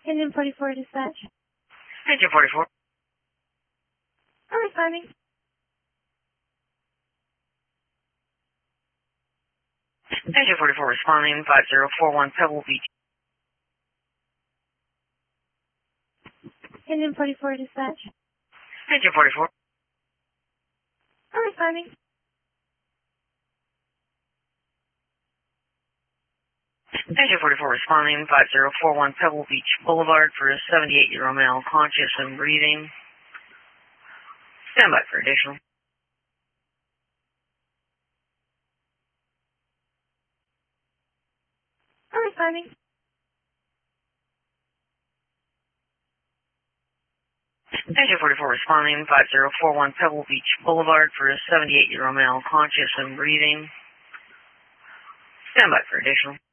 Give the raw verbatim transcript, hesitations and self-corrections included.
Engine forty-four dispatch. Engine forty-four. I'm responding. Engine forty-four responding, five zero four one Pebble Beach. Engine forty-four dispatch. Engine forty-four. I'm responding. Engine forty-four responding, five zero four one Pebble Beach Boulevard for a seventy-eight-year-old male conscious and breathing. Stand by for additional. I'm responding. Engine forty-four responding, five zero four one Pebble Beach Boulevard for a seventy-eight-year-old male conscious and breathing. Stand by for additional.